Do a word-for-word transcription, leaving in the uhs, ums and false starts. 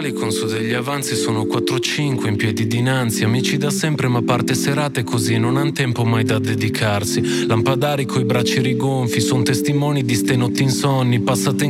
funerali con su degli avanzi sono quattro cinque in piedi dinanzi. Amici da sempre ma parte serate così non han tempo mai da dedicarsi. Lampadari coi bracci rigonfi, son testimoni di ste notti insonni passate in